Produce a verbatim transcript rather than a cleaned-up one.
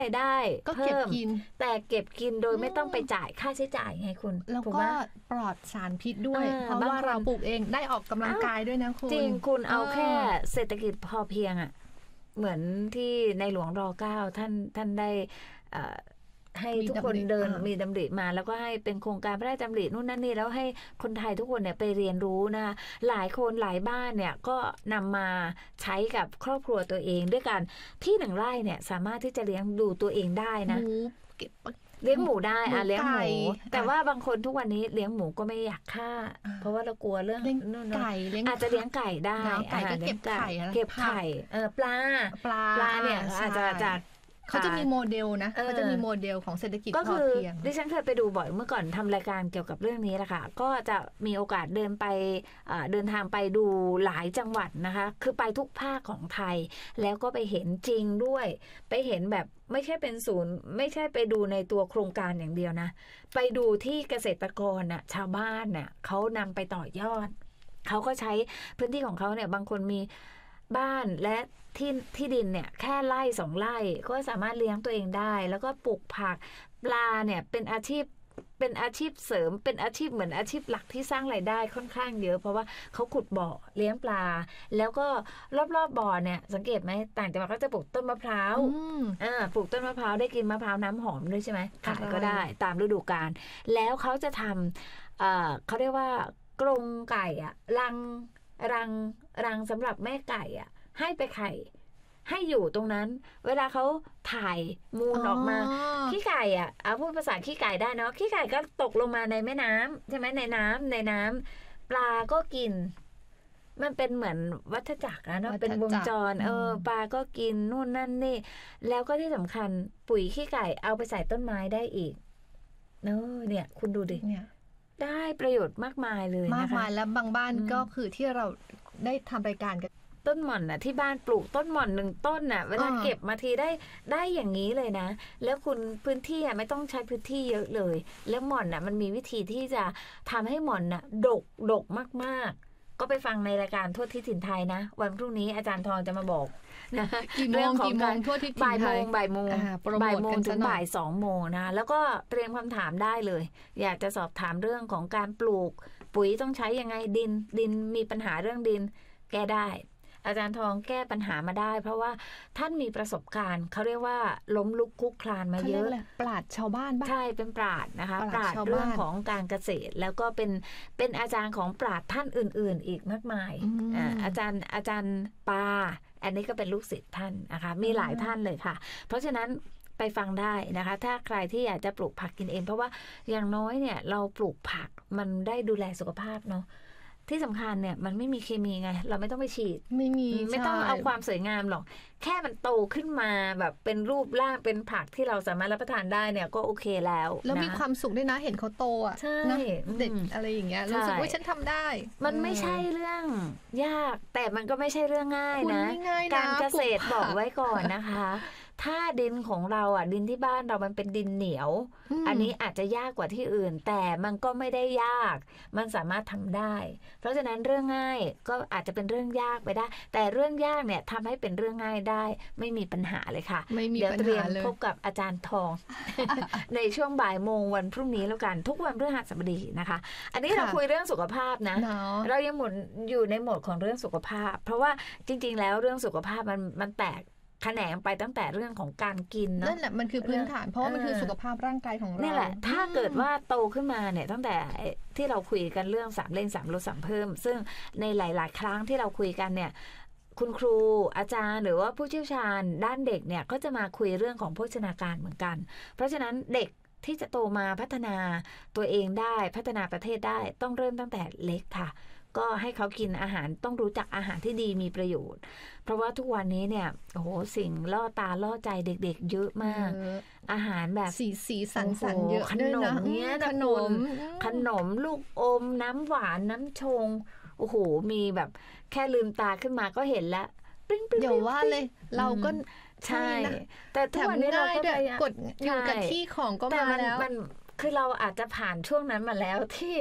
ได้ก็เก็บกินแต่เก็บกินโดยไม่ต้องไปจ่ายค่าใช้จ่ายไงคุณแล้วก็ปลอดสารพิษด้วยเพราะว่าเราปลูกเองได้ออกกำลังกายด้วยนะคุณจริงคุณเอาแค่เศรษฐกิจพอเพียงอ่ะเหมือนที่ในหลวงรอเก้าท่านท่านได้ให้ทุกคนเดินมีดำริมาแล้วก็ให้เป็นโครงการพระราชดำรินู่นนั่นนี่แล้วให้คนไทยทุกคนเนี่ยไปเรียนรู้นะหลายคนหลายบ้านเนี่ยก็นำมาใช้กับครอบครัวตัวเองด้วยกันที่หนึ่งไร่เนี่ยสามารถที่จะเลี้ยงดูตัวเองได้นะเลี้ยงหมูได้อ่ะเลี้ยงหมูแต่ว่าบางคนทุกวันนี้เลี้ยงหมูก็ไม่อยากฆ่าเพราะว่าเรากลัวเรื่องไก่อาจจะเลี้ยงไก่ได้ไก่ก็เก็บไข่เก็บไข่เออปลาปลาปลาเนี่ยอาจจะจากเขาจะมีโมเดลนะเขาจะมีโมเดลของเศรษฐกิจพอเพียงดิฉันเคยไปดูบ่อยเมื่อก่อนทำรายการเกี่ยวกับเรื่องนี้แหละค่ะก็จะมีโอกาสเดินไปเดินทางไปดูหลายจังหวัดนะคะคือไปทุกภาคของไทยแล้วก็ไปเห็นจริงด้วยไปเห็นแบบไม่ใช่เป็นศูนย์ไม่ใช่ไปดูในตัวโครงการอย่างเดียวนะไปดูที่เกษตรกรน่ะชาวบ้านน่ะเขานำไปต่อยอดเขาก็ใช้พื้นที่ของเขาเนี่ยบางคนมีบ้านและที่ที่ดินเนี่ยแค่ไร่สองไร่ก็สามารถเลี้ยงตัวเองได้แล้วก็ปลูกผักปลาเนี่ยเป็นอาชีพเป็นอาชีพเสริมเป็นอาชีพเหมือนอาชีพหลักที่สร้างรายได้ค่อนข้างเยอะเพราะว่าเขาขุดบ่อเลี้ยงปลาแล้วก็รอบๆบ่อเนี่ยสังเกตไหมต่างจังหวัดก็จะปลูกต้นมะพร้าวอ่าปลูกต้นมะพร้าวได้กินมะพร้าวน้ำหอมด้วยใช่ไหมขายก็ได้ตามฤดูกาลแล้วเขาจะทำเอ่อเขาเรียกว่ากรงไก่อะรังรังรังสำหรับแม่ไก่อะให้ไปไข่ให้อยู่ตรงนั้นเวลาเขาถ่ายมูลออกมาขี้ไก่อ่ะเอาพูดภาษาขี้ไก่ได้เนาะขี้ไก่ก็ตกลงมาในแม่น้ำใช่ไหมในน้ำในน้ำปลาก็กินมันเป็นเหมือนวัฏจักรนะเนาะเป็นวงจรเออปลาก็กินนู่นนั่นนี่แล้วก็ที่สำคัญปุ๋ยขี้ไก่เอาไปใส่ต้นไม้ได้อีกเนอะเนี่ยคุณดูดิเนี่ยได้ประโยชน์มากมายเลยนะคะมากมายแล้วบางบ้านก็คือที่เราได้ทำรายการกันต้นหม่อนน่ะที่บ้านปลูกต้นหม่อนหนึ่งต้นน่ะเวลาเก็บมาทีได้ได้อย่างนี้เลยนะแล้วคุณพื้นที่อ่ะไม่ต้องใช้พื้นที่เยอะเลยแล้วหม่อนน่ะมันมีวิธีที่จะทำให้หม่อนน่ะดกดกมากๆก็ไปฟังในรายการทั่วทิศถิ่นไทยนะวันพรุ่งนี้อาจารย์ทองจะมาบอกนะเรื่องของการทั่วทิศถิ่นไทยบ่ายโมงบ่ายโมงถึงบ่ายสองโมงนะแล้วก็เตรียมคำถามได้เลยอยากจะสอบถามเรื่องของการปลูกปุ๋ยต้องใช้ยังไงดินดินมีปัญหาเรื่องดินแก้ได้อาจารย์ทองแก้ปัญหามาได้เพราะว่าท่านมีประสบการณ์เขาเรียกว่าล้มลุกคลุกคลานมาเยอะปราชญ์ชาวบ้านบ้างใช่เป็นปราชญ์นะคะปราชญ์เรื่องของการเกษตรแล้วก็เป็นเป็นอาจารย์ของปราชญ์ท่านอื่นๆอีกมากมายอ่าอาจารย์อาจารย์ปาอันนี้ก็เป็นลูกศิษย์ท่านนะคะมีหลายท่านเลยค่ะเพราะฉะนั้นไปฟังได้นะคะถ้าใครที่อยากจะปลูกผักกินเองเพราะว่าอย่างน้อยเนี่ยเราปลูกผักมันได้ดูแลสุขภาพเนาะที่สำคัญเนี่ยมันไม่มีเคมีไงเราไม่ต้องไปฉีดไม่มีไม่ต้องเอาความสวยงามหรอกแค่มันโตขึ้นมาแบบเป็นรูปร่างเป็นผักที่เราสามารถรับประทานได้เนี่ยก็โอเคแล้วแล้วมีความสุขด้วยนะเห็นเขาโตอ่ะใช่เด็กอะไรอย่างเงี้ยรู้สึกว่าฉันทำได้มันไม่ใช่เรื่องยากแต่มันก็ไม่ใช่เรื่องง่ายนะการเกษตรบอกไว้ก่อนนะคะถ้าดินของเราอ่ะดินที่บ้านเรามันเป็นดินเหนียวอันนี้อาจจะยากกว่าที่อื่นแต่มันก็ไม่ได้ยากมันสามารถทำได้เพราะฉะนั้นเรื่องง่ายก็อาจจะเป็นเรื่องยากไปได้แต่เรื่องยากเนี่ยทำให้เป็นเรื่องง่ายได้ไม่มีปัญหาเลยค่ะเดี๋ยวเตรียมพบกับอาจารย์ทอง ในช่วงบ่ายโมงวันพรุ่งนี้แล้วกันทุกวันพฤหัสบดีนะคะอันนี้เราคุยเรื่องสุขภาพนะเรายังหมุนอยู่ในโหมดของเรื่องสุขภาพเพราะว่าจริงๆแล้วเรื่องสุขภาพมันมันแตกแขนงไปตั้งแต่เรื่องของการกินเนาะนั่นแหละมันคือพื้นฐานเพราะว่ามันคือสุขภาพร่างกายของเรานี่แหละถ้าเกิดว่าโตขึ้นมาเนี่ยตั้งแต่ที่เราคุยกันเรื่องสามเล่งสามลดสามเพิ่มซึ่งในหลายๆครั้งที่เราคุยกันเนี่ยคุณครูอาจารย์หรือว่าผู้เชี่ยวชาญด้านเด็กเนี่ยก็จะมาคุยเรื่องของโภชนาการเหมือนกันเพราะฉะนั้นเด็กที่จะโตมาพัฒนาตัวเองได้พัฒนาประเทศได้ต้องเริ่มตั้งแต่เล็กค่ะก็ให้เขากินอาหารต้องรู้จักอาหารที่ดีมีประโยชน์เพราะว่าทุกวันนี้เนี่ยโอ้โหสิ่งล่อตาล่อใจเด็กๆเยอะมากอาหารแบบสีสีสันสันเยอะขนมเนี้ยขนมขนมลูกอมน้ำหวานน้ำชงโอ้โหมีแบบแค่ลืมตาขึ้นมาก็เห็นแล้วเดี๋ยวว่าเลยเราก็ใช่แต่ทุกวันนี้เราก็กดอยู่กับที่ของก็มาแล้วคือเราอาจจะผ่านช่วงนั้นมาแล้วที่